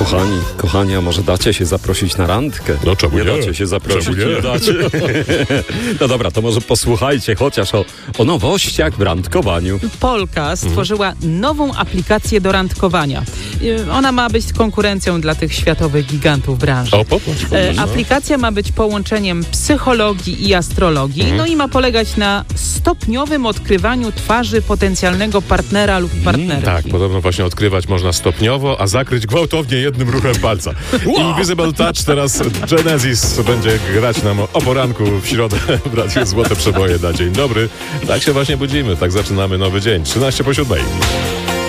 Kochani, a może dacie się zaprosić na randkę? No czemu nie? Dacie się zaprosić, Czemu nie? dacie. No dobra, to może posłuchajcie chociaż o nowościach w randkowaniu. Polka stworzyła nową aplikację do randkowania. Ona ma być konkurencją dla tych światowych gigantów branży. O, popatrz. Aplikacja ma być połączeniem psychologii i astrologii, no i ma polegać na stopniowym odkrywaniu twarzy potencjalnego partnera lub partnerki. Tak, podobno właśnie odkrywać można stopniowo, a zakryć gwałtownie jednym ruchem palca. Invisible Touch, teraz Genesis będzie grać nam o poranku w środę w Radiu Złote Przeboje na dzień dobry. Tak się właśnie budzimy, tak zaczynamy nowy dzień. 13 po 7.